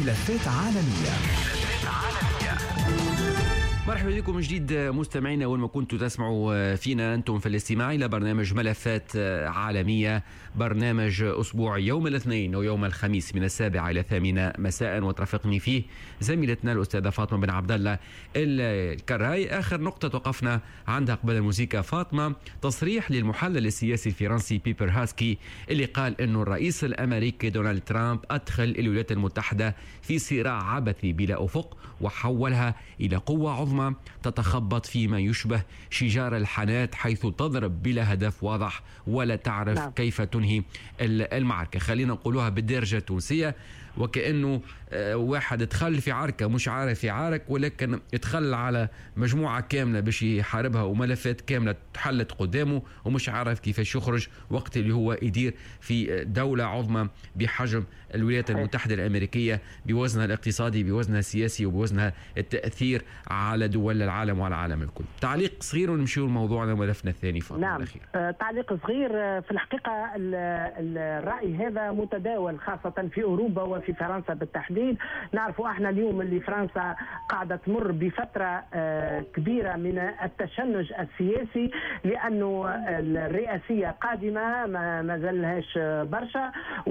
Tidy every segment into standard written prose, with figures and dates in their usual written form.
ملفات عالمية. مرحبا بكم من جديد مستمعينا، وين ما كنتوا تسمعوا فينا أنتم في الاستماع إلى برنامج ملفات عالمية، برنامج أسبوعي يوم الاثنين ويوم الخميس من 7 إلى 8 مساء، وترافقني فيه زميلتنا الأستاذة فاطمة بن عبد الله الكراي. آخر نقطة توقفنا عندها قبل الموسيقى فاطمة، تصريح للمحلل السياسي الفرنسي بيبر هاسكي اللي قال إنه الرئيس الأمريكي دونالد ترامب أدخل الولايات المتحدة في صراع عبثي بلا أفق وحولها إلى قوة عظمى تتخبط فيما يشبه شجار الحانات، حيث تضرب بلا هدف واضح ولا تعرف كيف تنهي المعركة. خلينا نقولوها بالدرجة التونسية، وكأنه واحد اتخل في عركة مش عارف يعارك، ولكن اتخل على مجموعة كاملة باش يحاربها وملفات كاملة تحلت قدامه ومش عارف كيفاش يخرج، وقت اللي هو يدير في دولة عظمى بحجم الولايات المتحدة الأمريكية، بوزنها الاقتصادي بوزنها السياسي وبوزنها التأثير على دول العالم وعلى العالم الكل. تعليق صغير ونمشيو لموضوعنا وملفنا الثاني. نعم، تعليق صغير. في الحقيقة الرأي هذا متداول خاصة في أوروبا وفي فرنسا بالتحديد. نعرف احنا اليوم اللي فرنسا قاعدة تمر بفترة كبيرة من التشنج السياسي، لأنه الرئاسية قادمة ما زالهاش برشا،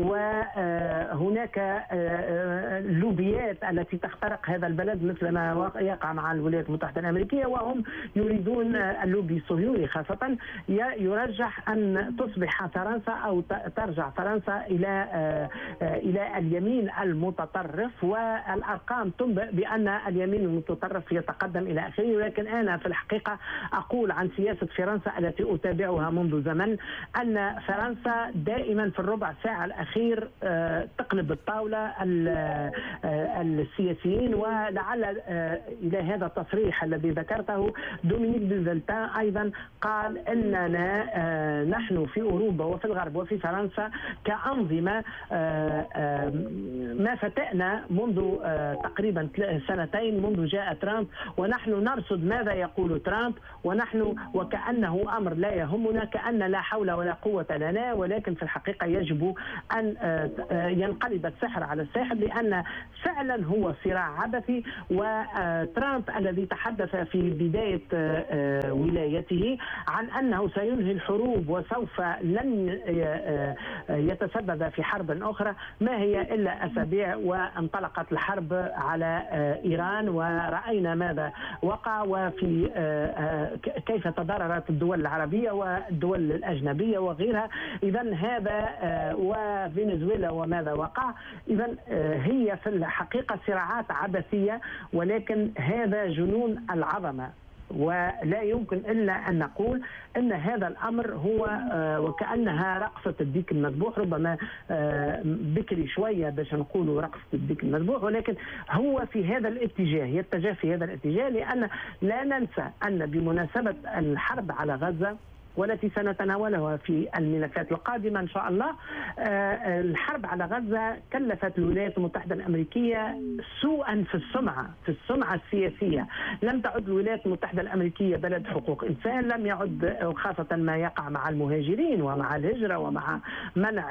وهناك اللوبيات التي تخترق هذا البلد مثل ما يقع مع الولايات المتحدة الأمريكية، وهم يريدون اللوبي الصهيوني خاصة يرجح أن تصبح فرنسا أو ترجع فرنسا إلى اليمين المتطرف، والأرقام تنبئ بأن اليمين المتطرف يتقدم إلى آخره. ولكن أنا في الحقيقة أقول عن سياسة فرنسا التي أتابعها منذ زمن أن فرنسا دائما في الربع ساعة الأخير تقلب الطاولة السياسيين، ولعل إلى هذا التصريح الذي ذكرته دومينيك ديزلتان أيضا قال أننا نحن في أوروبا وفي الغرب وفي فرنسا كأنظمة ما فتأنا منذ تقريبا سنتين منذ جاء ترامب، ونحن نرصد ماذا يقول ترامب، ونحن وكأنه أمر لا يهمنا، كأن لا حول ولا قوة لنا. ولكن في الحقيقة يجب أن ينقلب السحر على الساحر، لأن فعلا هو صراع عبثي. وترامب الذي تحدث في بداية ولايته عن أنه سينهي الحروب وسوف لن يتسبب في حرب أخرى، ما هي إلا أسابيع وانطلقت الحرب على إيران، ورأينا ماذا وقع وفي كيف تضررت الدول العربية والدول الأجنبية وغيرها. إذن هذا وفنزويلا وماذا وقع. إذن هي في الحقيقة صراعات عبثية، ولكن هذا جنون العظمة، ولا يمكن إلا أن نقول أن هذا الأمر هو وكأنها رقصة الديك المذبوح. ربما بكري شوية باش نقولوا رقصة الديك المذبوح، ولكن هو في هذا الاتجاه، يتجه في هذا الاتجاه. لأن لا ننسى أن بمناسبة الحرب على غزة والتي سنتناولها في الملفات القادمة إن شاء الله، الحرب على غزة كلفت الولايات المتحدة الأمريكية سوءا في السمعة السياسية. لم تعد الولايات المتحدة الأمريكية بلد حقوق إنسان، لم يعد خاصة ما يقع مع المهاجرين ومع الهجرة ومع منع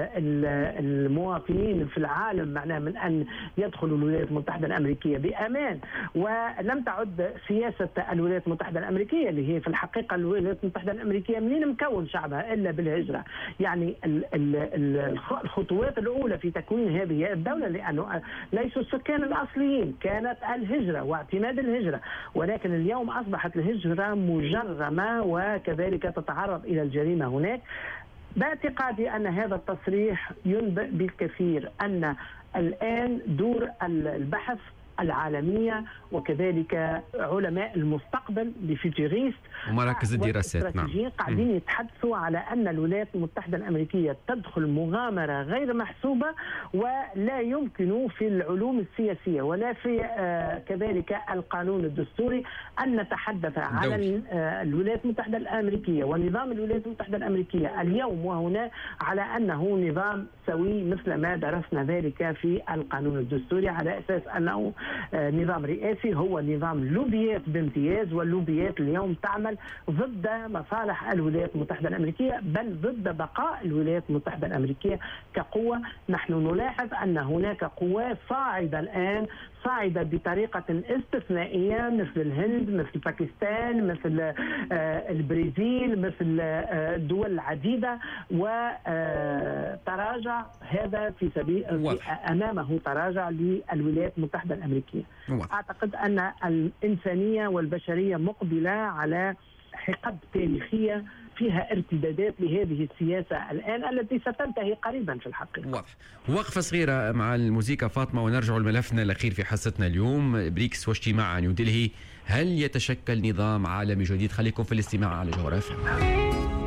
المواطنين في العالم معناه من أن يدخلوا الولايات المتحدة الأمريكية بأمان. ولم تعد سياسة الولايات المتحدة الأمريكية اللي هي في الحقيقة الولايات المتحدة الأمريكية منين مكون شعبها إلا بالهجرة، يعني الخطوات الأولى في تكوين هذه الدولة، لأنه ليسوا السكان الأصليين، كانت الهجرة واعتماد الهجرة. ولكن اليوم أصبحت الهجرة مجرمة وكذلك تتعرض إلى الجريمة هناك. باعتقادي أن هذا التصريح ينبئ بالكثير أن الآن دور البحث العالمية وكذلك علماء المستقبل لفيوتشريست ومراكز الدراسات قاعدين يتحدثوا على أن الولايات المتحدة الأمريكية تدخل مغامرة غير محسوبة، ولا يمكن في العلوم السياسية ولا في كذلك القانون الدستوري أن نتحدث على الولايات المتحدة الأمريكية ونظام الولايات المتحدة الأمريكية اليوم وهنا على أنه نظام سوي مثل ما درسنا ذلك في القانون الدستوري، على أساس أنه نظام رئاسي، هو نظام لوبيات بامتياز، واللوبيات اليوم تعمل ضد مصالح الولايات المتحدة الأمريكية، بل ضد بقاء الولايات المتحدة الأمريكية كقوة. نحن نلاحظ أن هناك قوات صاعدة الآن، صاعدة بطريقة استثنائية، مثل الهند، مثل باكستان، مثل البرازيل، مثل الدول العديدة، وتراجع هذا في سبيل أمامه تراجع للولايات المتحدة الأمريكية. أعتقد أن الإنسانية والبشرية مقبلة على حقب تاريخية فيها ارتدادات لهذه السياسة الآن التي ستنتهي قريبا في الحقيقة. واضح. وقفة صغيرة مع الموسيقى فاطمة ونرجع لملفنا الأخير في حصتنا اليوم، بريكس واجتماع نيودلهي، هل يتشكل نظام عالمي جديد؟ خليكم في الاستماع على جوهر FM.